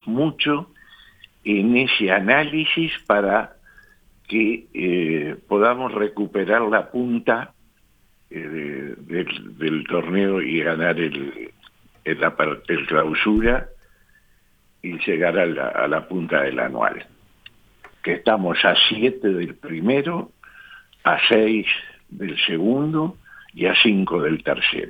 mucho en ese análisis para que podamos recuperar la punta del torneo y ganar el clausura y llegar a la punta del anual. Que estamos a 7 del primero, a 6 del segundo y a 5 del tercero.